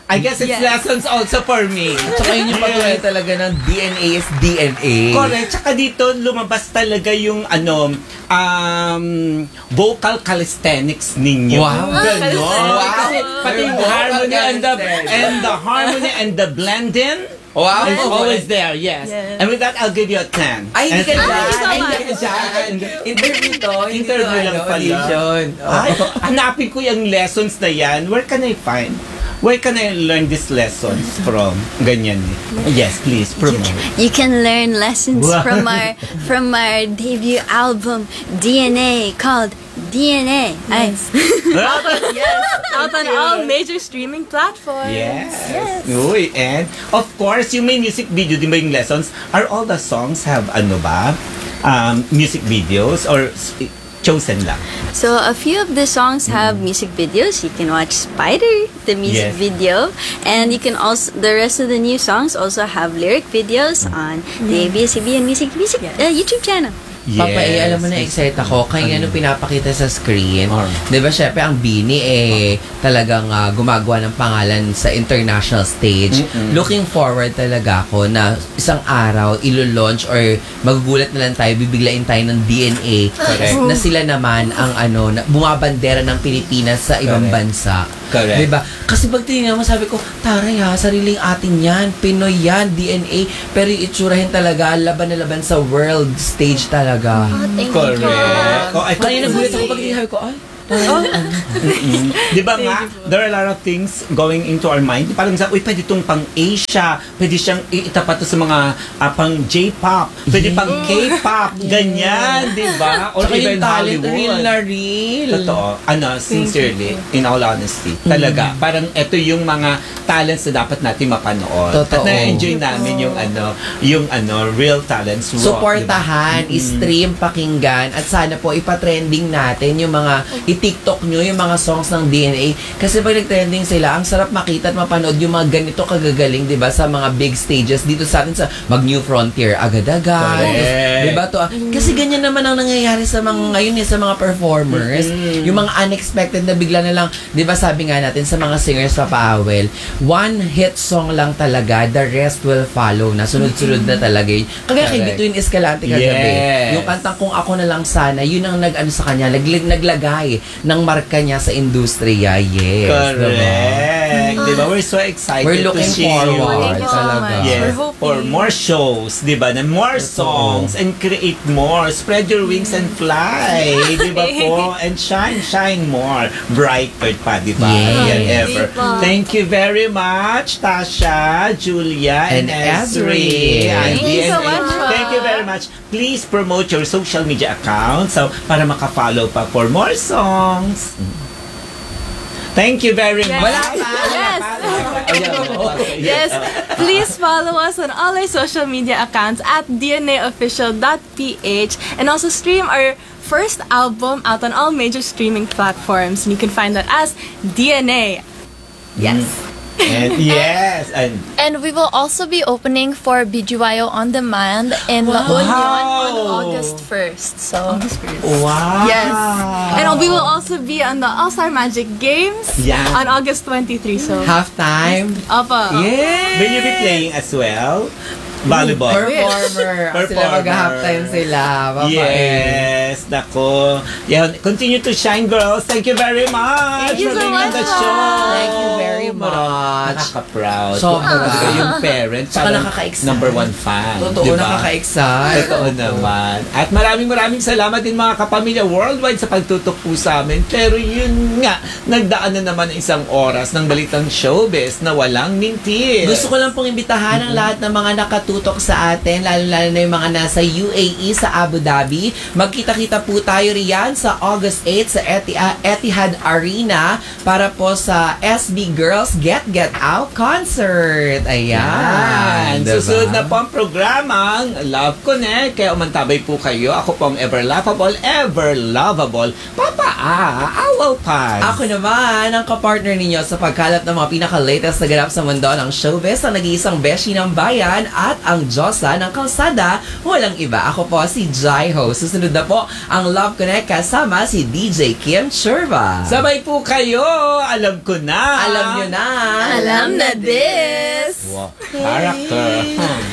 I guess it's lessons also for me. Tsaka yun yung patuloy talaga ng DNA is DNA. Correct. Tsaka dito, lumabas talaga yung vocal calisthenics ninyo. Wow. Ganon. Wow. Kasi pati yung harmony and the harmony and the blending. Wow. It's always there, yes. And with that, I'll give you a 10. Ay, hindi ka dyan. Interview to. Interview lang pala. Audition. Ay, hanapin ko yung lessons na yan. Where can I find? Where can I learn these lessons from? Ganyan. Yes, please, promote. You can learn lessons from our debut album, DNA, called DNA. Yes. Out on all major streaming platforms. Yes. Uy, and of course, yung may music video, di ba yung lessons? Are all the songs have music videos or chosen lang? So a few of the songs have music videos. You can watch Spider, the music video, and you can also the rest of the new songs also have lyric videos on the ABS-CBN Music YouTube channel. Yes. Papa, alam mo na, excite ako. Kaya pinapakita sa screen. Diba, syempre, ang Bini, talagang gumagawa ng pangalan sa international stage. Looking forward talaga ako na isang araw, ilo-launch or magugulat na lang tayo, bibiglain tayo ng DNA. Na sila naman ang bumabandera ng Pilipinas sa ibang bansa. Correct. Diba? Kasi pag tingnan mo, sabi ko, taray ha, sariling atin yan, Pinoy yan, DNA. Pero yung itsurahin talaga, laban na laban sa world stage talaga. Correct. Kaya nagulat ako pag sabi ko, ay, Di ba nga, there are a lot of things going into our mind. Parang sa, pwede itong pang Asia, pwede siyang itapat sa mga pang J-pop, pwede pang K-pop, ganyan, di ba? Or even Hollywood. Real na real. Totoo. Sincerely, in all honesty, talaga, parang ito yung mga talents na dapat natin mapanood. Totoo. At na-enjoy namin yung real talents. Suportahan, stream, pakinggan, at sana po ipatrending natin yung mga TikTok nyo yung mga songs ng DNA. Kasi pag nag-trending sila, ang sarap makita at mapanood yung mga ganito kagagaling, di ba, sa mga big stages dito sa atin sa Mag-New Frontier, agad-agad. Di ba to? Kasi ganyan naman ang nangyayari sa mga ngayon sa mga performers. Yung mga unexpected na bigla na lang, di ba sabi nga natin sa mga singers papaawel, one hit song lang talaga, the rest will follow na. Sunod-sunod na talaga yun. Kagaya kay Between Escalante kagabi. Yung kantang Kung Ako Na Lang Sana, yun ang nag-ano sa kanya, naglagay ng marka niya sa industriya. Yes. Correct. Diba? We're so excited We're looking to see forward talaga. Yes. For more shows, diba? Na more songs and create more. Spread your wings and fly. Diba po? And shine more. Brighter pa, diba? Than ever. Thank you very much, Tasha, Julia, and Ezri. Thank you so much. Thank you very much. Please promote your social media accounts para maka-follow pa for more songs. Thank you very much. Yes. Please follow us on all our social media accounts at dnaofficial.ph and also stream our first album out on all major streaming platforms. And you can find that as DNA. Yes. And we will also be opening for BGYO On Demand in La Union on August 1st. So, wow. Yes. And we will also be on the All-Star Magic Games on August 23. So, halftime. Yeah. Will you be playing as well? Volleyball. Performer. Sila mag-halftime sila. Yes. Nako. Yan. Continue to shine, girls. Thank you very much for being on the show. Thank you very much. Nakaka-proud. Sobra. Yung parents. Saka nakaka-excite. Number one fan. Totoo, nakaka-excite. Totoo naman. At maraming salamat din mga kapamilya worldwide sa pagtutok po sa amin. Pero yun nga, nagdaan na naman isang oras ng Balitang Showbiz na walang mintis. Gusto ko lang pong imbitahan ang lahat ng mga nakatutok sa atin, lalo-lalo na yung mga nasa UAE sa Abu Dhabi. Magkita-kita po tayo riyan sa August 8 sa Etihad Arena para po sa SB Girls Get Out concert. Ayan. Diba? Susunod na po ang programang Love Connect. Kaya umantabay po kayo. Ako po ang ever laughable, ever lovable, Papa Awal Paz. Ako naman ang kapartner ninyo sa pagkalat ng mga pinaka-latest na ganap sa mundo ng showbiz na nag-iisang beshi ng bayan at ang Diyosa ng kalsada. Walang iba. Ako po si Jai Ho. Susunod na po ang Love Connect kasama si DJ Kim Churva. Sabay po kayo. Alam ko na. Alam nyo na. Alam na this! Wow. Character.